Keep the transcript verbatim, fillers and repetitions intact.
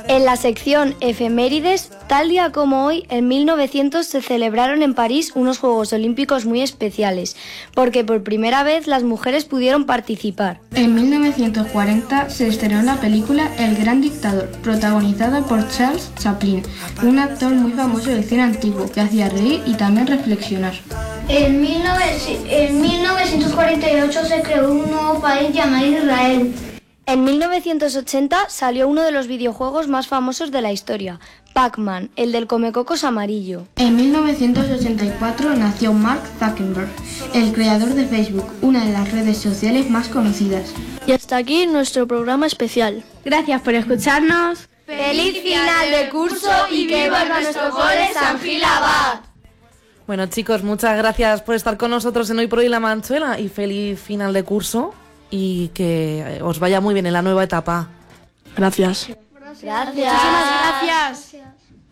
En la sección Efemérides, tal día como hoy, en mil novecientos se celebraron en París unos Juegos Olímpicos muy especiales, porque por primera vez las mujeres pudieron participar. En mil novecientos cuarenta se estrenó la película El Gran Dictador, protagonizada por Charles Chaplin, un actor muy famoso del cine antiguo que hacía reír y también reflexionar. En, mil novecientos cuarenta y ocho se creó un nuevo país llamado Israel. En mil novecientos ochenta salió uno de los videojuegos más famosos de la historia, Pac-Man, el del comecocos amarillo. En mil novecientos ochenta y cuatro nació Mark Zuckerberg, el creador de Facebook, una de las redes sociales más conocidas. Y hasta aquí nuestro programa especial. Gracias por escucharnos. ¡Feliz final de curso y que vuelva nuestro cole San Gil Abad! Bueno, chicos, muchas gracias por estar con nosotros en Hoy por Hoy La Manchuela y feliz final de curso y que os vaya muy bien en la nueva etapa. Gracias. Gracias. Muchísimas gracias.